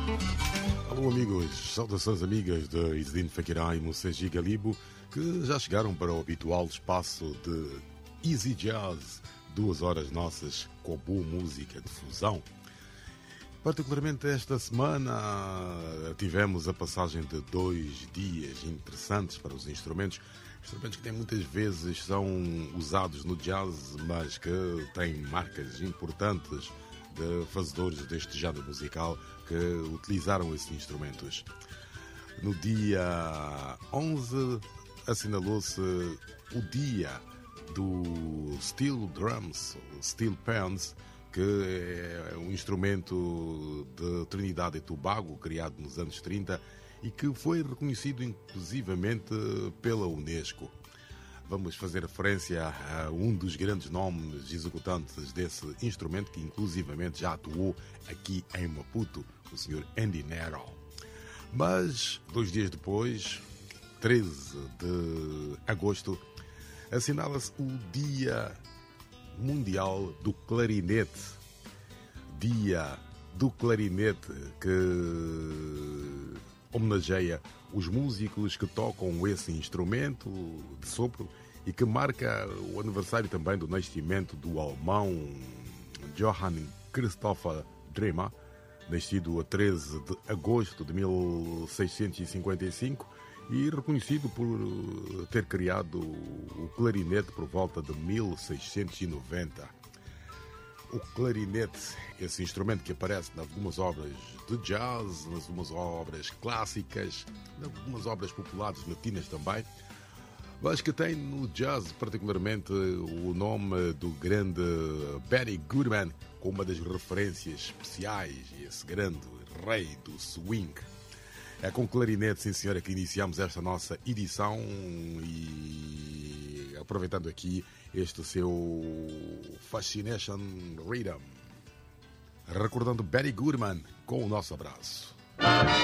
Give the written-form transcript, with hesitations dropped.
Alô amigos, saudações amigas de Isidine Fakirá e Mousseji Galibo, que já chegaram para o habitual espaço de Easy Jazz, 2 horas nossas com boa música de fusão. Particularmente esta semana tivemos a passagem de 2 dias interessantes para os instrumentos que têm muitas vezes são usados no jazz, mas que têm marcas importantes de fazedores deste género musical que utilizaram esses instrumentos. No dia 11 assinalou-se o dia do steel drums, steel pans, que é um instrumento de Trinidade e Tobago, criado nos anos 30 e que foi reconhecido inclusivamente pela Unesco. Vamos fazer referência a um dos grandes nomes executantes desse instrumento, que inclusivamente já atuou aqui em Maputo, o Sr. Andy Nero. Mas, 2 dias depois, 13 de agosto, assinala-se o Dia Mundial do Clarinete. Dia do Clarinete que homenageia os músicos que tocam esse instrumento de sopro e que marca o aniversário também do nascimento do alemão Johann Christoph Dremer, nascido a 13 de agosto de 1655 e reconhecido por ter criado o clarinete por volta de 1690. O clarinete, esse instrumento que aparece em algumas obras de jazz, em algumas obras clássicas, em algumas obras populares latinas também, mas que tem no jazz particularmente o nome do grande Benny Goodman, como uma das referências especiais, esse grande rei do swing. É com clarinete, sim senhora, que iniciamos esta nossa edição e aproveitando aqui este seu Fascination Rhythm, recordando Benny Goodman com o nosso abraço.